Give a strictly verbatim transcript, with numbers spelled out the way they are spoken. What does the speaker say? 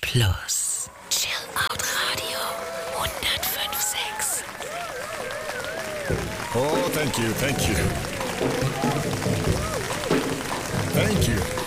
Plus. Chill Out Radio hundertfünf Komma sechs. Oh, thank you, thank you. Thank you.